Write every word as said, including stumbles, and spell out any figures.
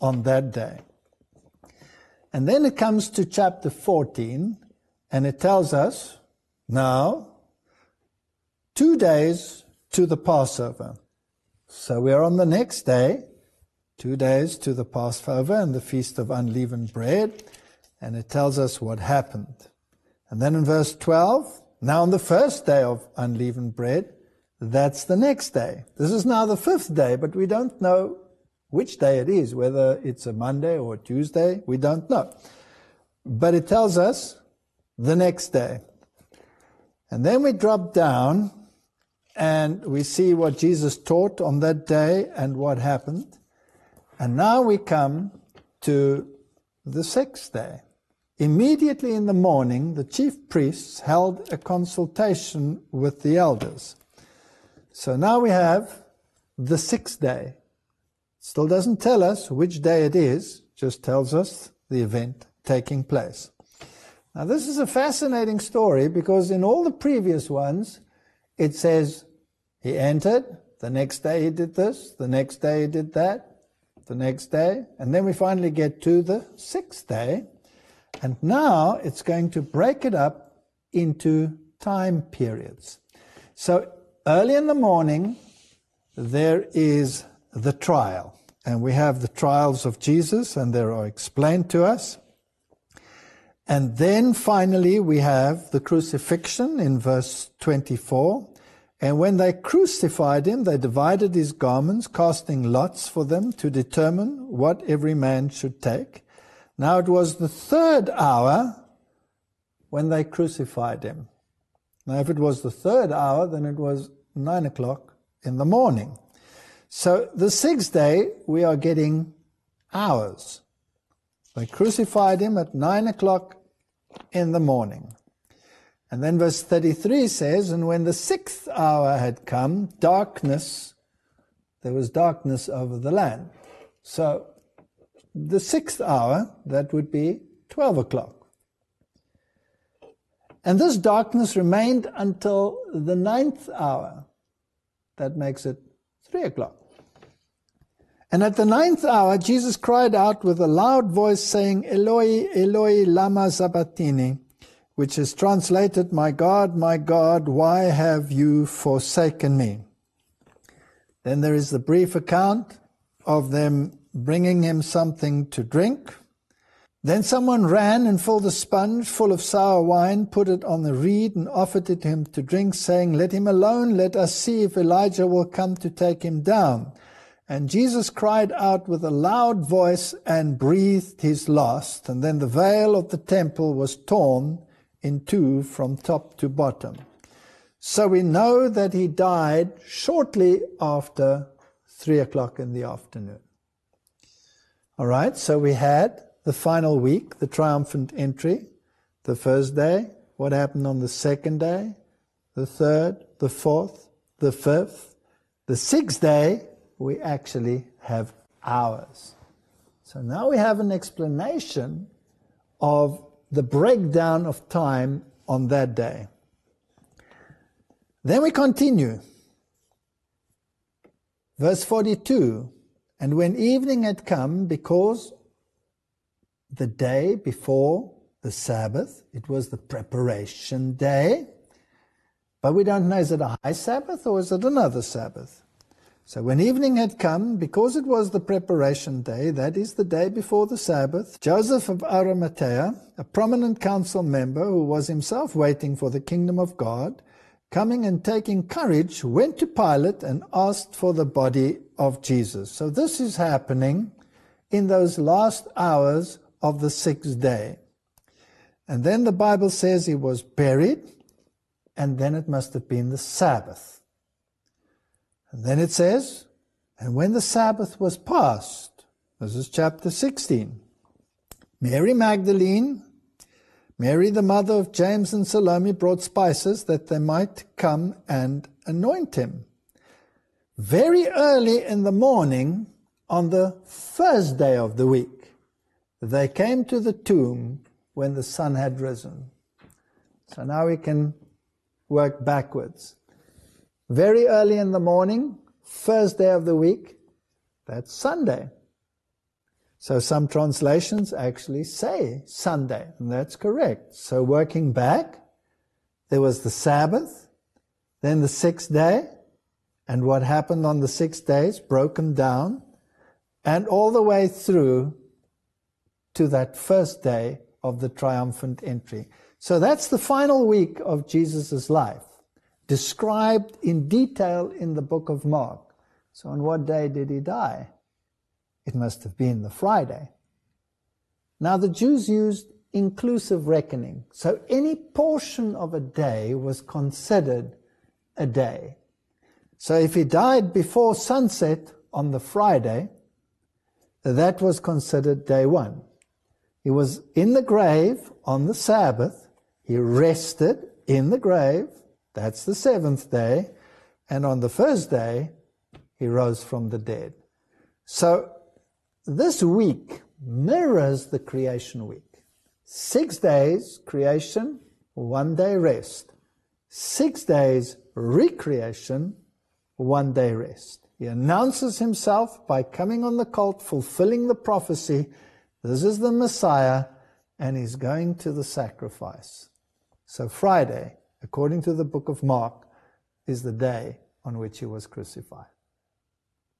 on that day. And then it comes to chapter fourteen, and it tells us, now, two days to the Passover. So we are on the next day, two days to the Passover and the Feast of Unleavened Bread, and it tells us what happened. And then in verse twelve, now on the first day of unleavened bread, that's the next day. This is now the fifth day, but we don't know which day it is, whether it's a Monday or a Tuesday, we don't know. But it tells us the next day. And then we drop down and we see what Jesus taught on that day and what happened. And now we come to the sixth day. Immediately in the morning, the chief priests held a consultation with the elders. So now we have the sixth day. Still doesn't tell us which day it is, just tells us the event taking place. Now this is a fascinating story because in all the previous ones, it says he entered, the next day he did this, the next day he did that, the next day, and then we finally get to the sixth day. And now it's going to break it up into time periods. So early in the morning, there is the trial. And we have the trials of Jesus, and they are explained to us. And then finally we have the crucifixion in verse twenty-four. And when they crucified him, they divided his garments, casting lots for them to determine what every man should take. Now it was the third hour when they crucified him. Now if it was the third hour, then it was nine o'clock in the morning. So the sixth day, we are getting hours. They crucified him at nine o'clock in the morning. And then verse thirty-three says, and when the sixth hour had come, darkness, there was darkness over the land. So the sixth hour, that would be twelve o'clock. And this darkness remained until the ninth hour. That makes it three o'clock. And at the ninth hour, Jesus cried out with a loud voice, saying, Eloi, Eloi, lama sabachthani, which is translated, my God, my God, why have you forsaken me? Then there is the brief account of them bringing him something to drink. Then someone ran and filled a sponge full of sour wine, put it on the reed, and offered it to him to drink, saying, let him alone, let us see if Elijah will come to take him down. And Jesus cried out with a loud voice and breathed his last. And then the veil of the temple was torn in two from top to bottom. So we know that he died shortly after three o'clock in the afternoon. All right, so we had the final week, the triumphant entry, the first day, what happened on the second day, the third, the fourth, the fifth, the sixth day, we actually have hours. So now we have an explanation of the breakdown of time on that day. Then we continue. Verse forty-two, and when evening had come, because the day before the Sabbath, it was the preparation day, but we don't know, is it a high Sabbath or is it another Sabbath? So when evening had come, because it was the preparation day, that is the day before the Sabbath, Joseph of Arimathea, a prominent council member who was himself waiting for the kingdom of God, coming and taking courage, went to Pilate and asked for the body of Jesus. So this is happening in those last hours of the sixth day. And then the Bible says he was buried, and then it must have been the Sabbath. And then it says, and when the Sabbath was past, this is chapter sixteen, Mary Magdalene, Mary the mother of James and Salome, brought spices that they might come and anoint him. Very early in the morning, on the first day of the week, they came to the tomb when the sun had risen. So now we can work backwards. Very early in the morning, first day of the week, that's Sunday. So some translations actually say Sunday, and that's correct. So working back, there was the Sabbath, then the sixth day, and what happened on the six days, broken down, and all the way through to that first day of the triumphant entry. So that's the final week of Jesus' life, described in detail in the book of Mark. So on what day did he die? It must have been the Friday. Now the Jews used inclusive reckoning, so any portion of a day was considered a day. So if he died before sunset on the Friday, that was considered day one. He was in the grave on the Sabbath. He rested in the grave. That's the seventh day. And on the first day, he rose from the dead. So this week mirrors the creation week. Six days creation, one day rest. Six days recreation, one day rest. He announces himself by coming on the colt, fulfilling the prophecy. This is the Messiah, and he's going to the sacrifice. So Friday, according to the book of Mark, is the day on which he was crucified.